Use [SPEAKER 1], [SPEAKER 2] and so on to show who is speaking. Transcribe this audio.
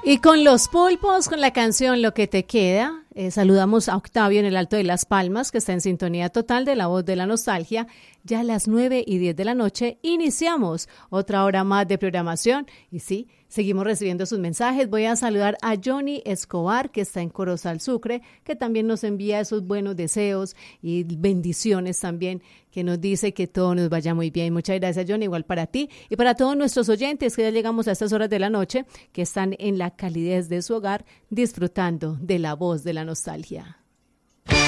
[SPEAKER 1] Y con los pulpos, con la canción Lo que te queda, saludamos a Octavio en el Alto de Las Palmas, que está en sintonía total de La Voz de la Nostalgia. Ya a las 9:10 de la noche iniciamos otra hora más de programación. Y sí, seguimos recibiendo sus mensajes. Voy a saludar a Johnny Escobar, que está en Corozal, Sucre, que también nos envía esos buenos deseos y bendiciones también, que nos dice que todo nos vaya muy bien. Muchas gracias, Johnny, igual para ti y para todos nuestros oyentes que ya llegamos a estas horas de la noche, que están en la calidez de su hogar disfrutando de La Voz de la Nostalgia.